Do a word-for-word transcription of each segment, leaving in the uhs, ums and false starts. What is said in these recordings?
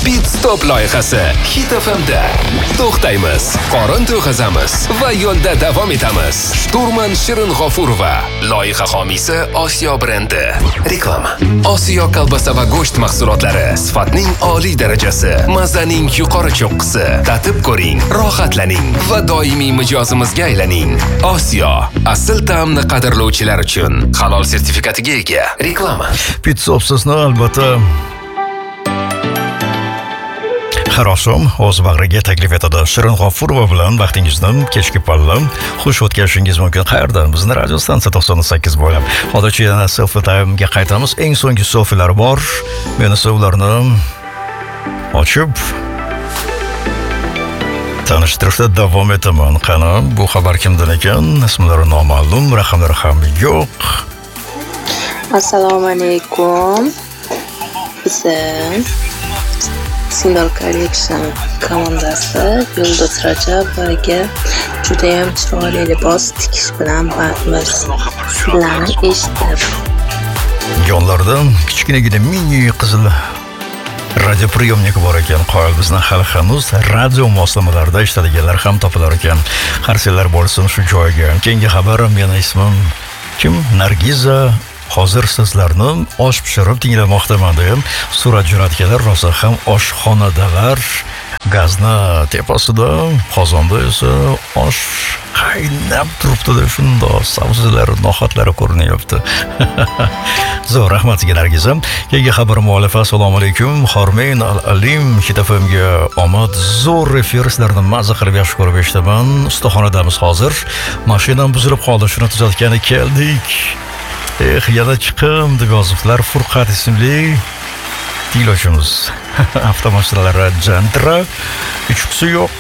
Pit Stop loyihasi Hit F M'da. To'xtaymiz, qorin to'g'azamiz va yo'lda davom etamiz. Shturman Shirin G'ofurova, loyiha homiysi Osiyo brendi. Reklama. Osiyo kolbasa va go'sht mahsulotlari, sifatning oliy darajasi, mazaning yuqori cho'qqisi. Tatib ko'ring, rohatlaning va doimiy mijozimizga aylaning. Osiyo, asl ta'mni qadrlovchilar uchun halol sertifikatiga ega. Reklama. Pit Stop'sizni albatta har oqshom o'z bag'riga taklif etadi. Shirin G'ofurova bilan vaqtingizni kechki palla xush o'tkazishingiz mumkin. Qayerda? Bizni radio stansiya to'qson sakkiz bo'ylab. Hozircha yana selfie time'ga qaytamiz. Eng so'nggi selfie'lar bor. Men esa ularni ochib tanishtirishda davom etaman. Qani, bu xabar kimdan ekan? Ismlari noma'lum, raqamlari ham yo'q. Assalomu alaykum. Biz Single Collection komandasi Yulduz Rajabovaga juda ham chiroyli libos tikish bilan bandmiz. Sizlarni eshitib. Yonlarda kichkinagina mini qizil radio priyomnik bor ekan. Qoyil bizni hali hanuz radio moslamalarida ishladiganlar ham topilar ekan. Qarsilar bo'lsin shu joyga. Keyingi xabar, meni ismim kim? Nargiza. Hozir sizlarni osh pishirib tinglamoqdaman deb surat jo'natganlar rosa ham oshxonadalar. Gazni tepasida, qozonda esa osh qaynab turibdi. Shunda sabzilar, no'xatlari ko'rinyapti. Zo'r, rahmat sizga Nargiza. Keyingi xabar muallifi: assalomu alaykum. Xormeyn Al-Alim Hit F M'ga omad. Zo'r efir, sizlarni mazza qilib yaxshi ko'rib eshitaman. Ustaxonadamiz hozir. Mashinam buzilib qoldi, shuni tuzatgani keldik. Eh, yana chiqim deb yozibdilar. Furqat ismli tinglovchimiz. Avtomashinalari Gentra, uchqusi yo'q.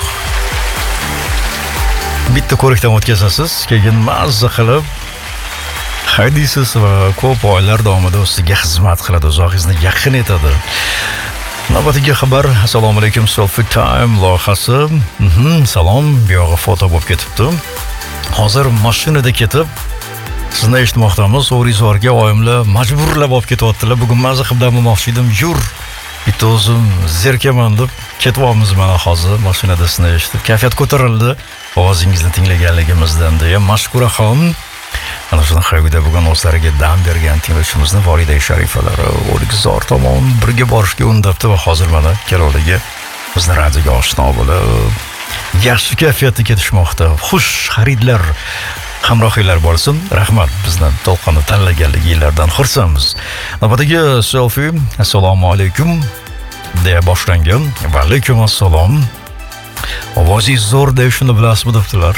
Bitta ko'rikdan o'tkazasiz, keyin mazza qilib haydaysiz va ko'p oylar davomida ustiga xizmat qiladi, o'zingizni yaqin etadi. Navbatdagi xabar: assalomu alaykum, selfie time loyihasi. Mhm, salom, bu yog'i foto bo'lib ketibdi. Hozir mashinada ketib sizni eshitmoqdamiz. O'rizorga oyimlar majburlab olib ketyaptilar. Bugun mazza qilib dam olmoqchi edim. Yur, bitta o'zim zerkaman deb ketyapmiz mana hozir mashinada sizni eshitib. Kayfiyat ko'tarildi ovozingizni tinglaganligimizdan deya mashkuraxon. Ana shuni xayrida bugun o'zlariga dam bergan tinglovchimizni volida sharifalari O'rikzor tomon birga borishga undabdi va hozir mana keloligi bizni radioga oshno bo'lib yaxshi kayfiyatda ketishmoqda. Xush xaridlar, hamrohinglar bo'lsin. Rahmat, bizni to'lqinni tanlaganliginglardan xursandmiz. Navbatdagi selfie: assalomu alaykum deya boshlangan. Va alaykum assalom. Ovozingiz zo'r deb shuni bilasizmi debdilar.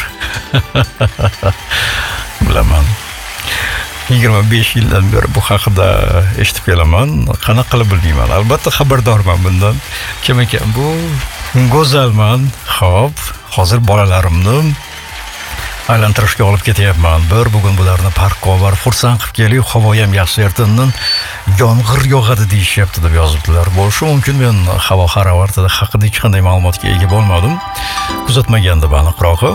Bilaman. yigirma besh yildan beri bu haqida eshitib kelaman. Qanaqa qilib bilmayman. Albatta xabardorman bundan. Kim ekan bu? Go'zalman. Xo'p, hozir bolalarimni aylantirishga olib ketyapman. Bir bugun bularni parkka olib xursand qilib kelib, havo ham yaxshi, ertandan yomg'ir yog'adi deyishyapti deb yozibdilar. Bo'lishi mumkin, men havo harorati haqida hech qanday ma'lumotga ega bo'lmadim. Kuzatmagandim aniqrog'i.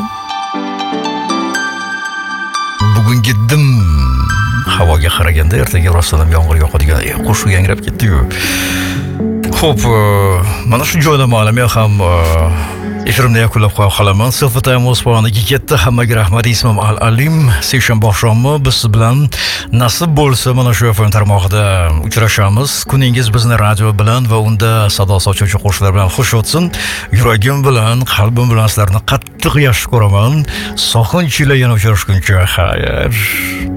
Bugungi dim havoga qaraganda ertaga rostdan yomg'ir yoqadigan qo'shiq yangrab ketdi-yu. Xo'p, mana shu joyda ma'lumot ham efirimni yakunlab qo'ya qolaman. Selfie time o'z pog'oniga ketdi. Hammaga rahmat. Ismim Al-Alim. Session boshlanma. Biz bilan nasib bo'lsa mana shu F M tarmog'ida uchrashamiz. Kuningiz bizni radio bilan va unda sado sochuvchi qo'shiqlar bilan xush o'tsin. Yuragim bilan, qalbim bilan sizlarni qattiq yaxshi ko'raman. Sog'inch ila yana uchrashguncha xayr.